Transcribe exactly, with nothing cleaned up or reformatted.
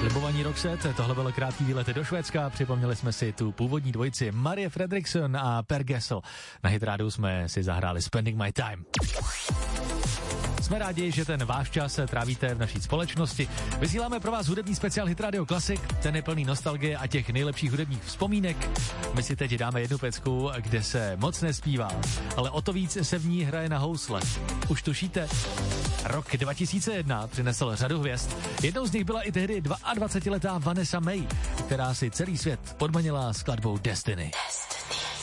Slibovaní Roxette, tohle byl krátký výlet do Švédska, připomněli jsme si tu původní dvojici Marie Fredriksson a Per Gessle. Na Hitrádiu jsme si zahráli Spending My Time. Jsme rádi, že ten váš čas trávíte v naší společnosti. Vysíláme pro vás hudební speciál Hit Radio Classic, ten je plný nostalgie a těch nejlepších hudebních vzpomínek. My si teď dáme jednu pecku, kde se moc nespívá, ale o to víc se v ní hraje na housle. Už tušíte? Rok dva tisíce jedna přinesl řadu hvězd. Jednou z nich byla i tehdy dvacetiletá Vanessa May, která si celý svět podmanila skladbou Destiny. Destiny.